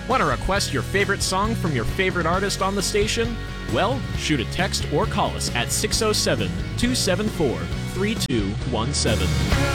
Want to request your favorite song from your favorite artist on the station? Well, shoot a text or call us at 607 274 3217.